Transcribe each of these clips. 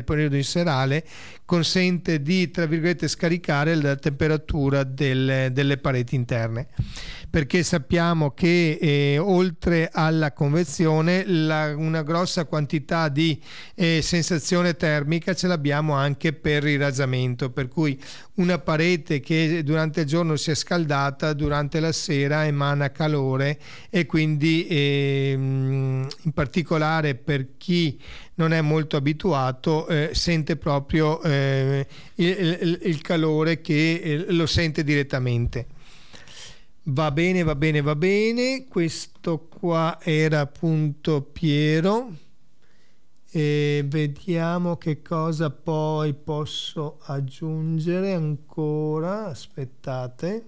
periodo serale consente di, tra virgolette, scaricare la temperatura delle pareti interne, perché sappiamo che oltre alla convezione una grossa quantità di sensazione termica ce l'abbiamo anche per il rasoiamento, per cui una parete che durante il giorno si è scaldata durante la sera emana calore, e quindi in particolare per chi non è molto abituato sente proprio il calore, che lo sente direttamente. Va bene, questo qua era appunto Piero. Vediamo che cosa poi posso aggiungere ancora, aspettate.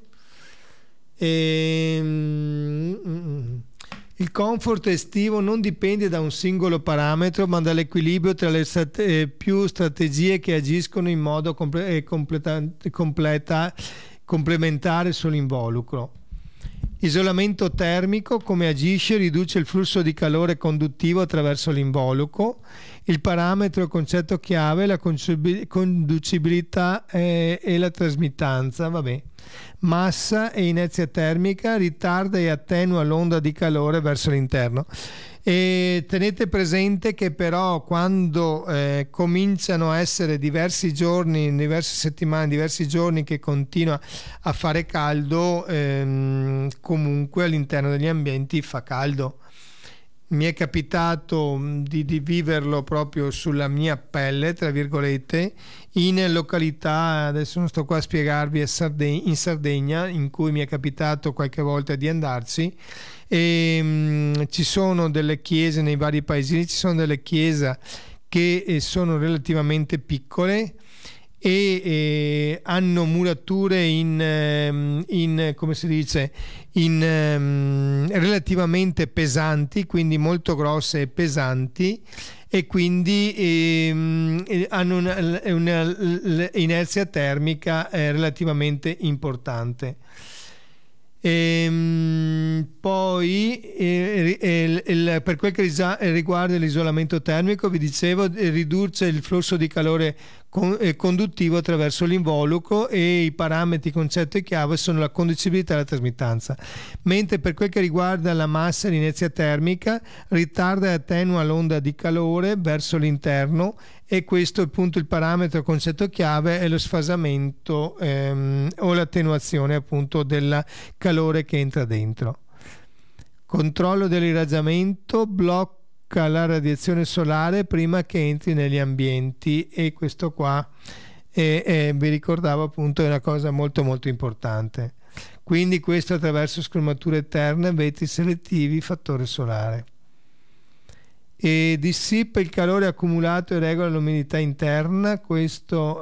Il comfort estivo non dipende da un singolo parametro, ma dall'equilibrio tra le più strategie che agiscono in modo complementare sull'involucro. Isolamento termico: come agisce? Riduce il flusso di calore conduttivo attraverso l'involucro. Il parametro, il concetto chiave, la conducibilità e la trasmittanza. Massa e inerzia termica: ritarda e attenua l'onda di calore verso l'interno. E tenete presente che però quando cominciano a essere diversi giorni, diverse settimane, diversi giorni che continua a fare caldo, comunque all'interno degli ambienti fa caldo. Mi è capitato di viverlo proprio sulla mia pelle, tra virgolette, in località, adesso non sto qua a spiegarvi, in Sardegna, in cui mi è capitato qualche volta di andarci. Ci sono delle chiese nei vari paesini, ci sono delle chiese che sono relativamente piccole e hanno murature in come si dice, relativamente pesanti, quindi molto grosse e pesanti, e quindi hanno una inerzia termica relativamente importante. Poi per quel che riguarda l'isolamento termico, vi dicevo, riduce il flusso di calore conduttivo attraverso l'involucro, e i parametri concetto e chiave sono la conducibilità e la trasmittanza. Mentre per quel che riguarda la massa e l'inerzia termica, ritarda e attenua l'onda di calore verso l'interno, e questo appunto il parametro concetto chiave è lo sfasamento o l'attenuazione appunto del calore che entra dentro. Controllo dell'irraggiamento: blocca la radiazione solare prima che entri negli ambienti, e questo qua vi ricordavo appunto è una cosa molto molto importante. Quindi questo attraverso scremature eterne, vetri selettivi, fattore solare. E dissipa il calore accumulato e regola l'umidità interna. Questo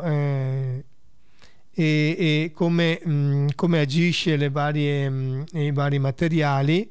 e come agisce i vari materiali,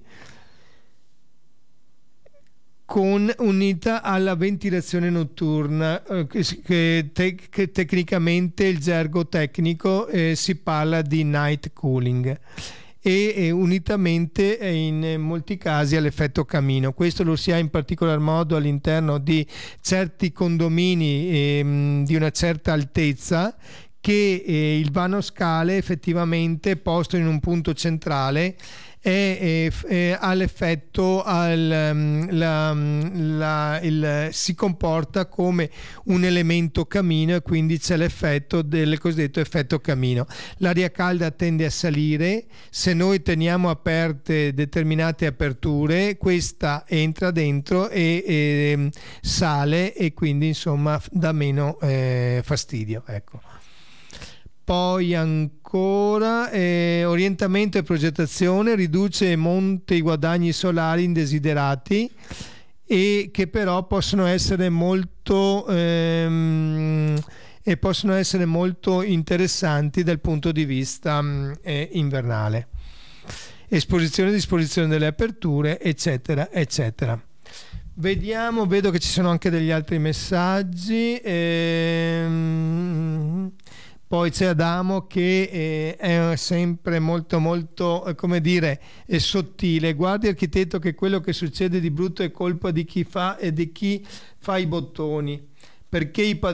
unita alla ventilazione notturna, che tecnicamente, il gergo tecnico, si parla di night cooling, e unitamente in molti casi all'effetto camino. Questo lo si ha in particolar modo all'interno di certi condomini di una certa altezza, che il vano scale effettivamente posto in un punto centrale ha l'effetto, si comporta come un elemento camino, e quindi c'è l'effetto del cosiddetto effetto camino. L'aria calda tende a salire, se noi teniamo aperte determinate aperture, questa entra dentro e sale, e quindi insomma dà meno fastidio, ecco. Poi ancora orientamento e progettazione: riduce e monta i guadagni solari indesiderati, e che però possono essere molto interessanti dal punto di vista invernale. Esposizione e disposizione delle aperture, eccetera eccetera. Vedo che ci sono anche degli altri messaggi. Poi c'è Adamo che è sempre molto molto come dire sottile: guardi architetto che quello che succede di brutto è colpa di chi fa e di chi fa i bottoni, perché i